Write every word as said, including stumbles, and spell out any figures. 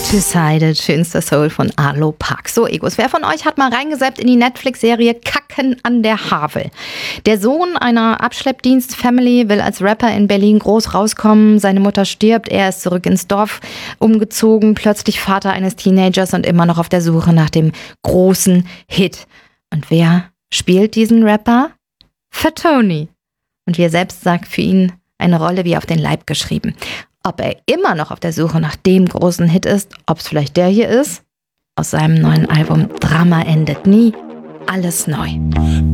Decided, schönster Soul von Arlo Park. So, Egos, wer von euch hat mal reingesappt in die Netflix-Serie Kacken an der Havel? Der Sohn einer Abschleppdienst-Family will als Rapper in Berlin groß rauskommen. Seine Mutter stirbt, er ist zurück ins Dorf umgezogen, plötzlich Vater eines Teenagers und immer noch auf der Suche nach dem großen Hit. Und wer spielt diesen Rapper? Fatoni. Und wie er selbst sagt, für ihn eine Rolle wie auf den Leib geschrieben. Ob er immer noch auf der Suche nach dem großen Hit ist, ob es vielleicht der hier ist? Aus seinem neuen Album Drama endet nie, alles neu.